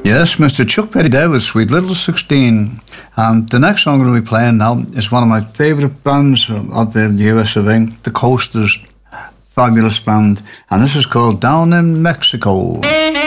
Yes, Mr. Chuck Berry there with Sweet Little 16. And the next song we're going to be playing now is one of my favourite bands up in the US of A, The Coasters. Fabulous band. And this is called Down in Mexico.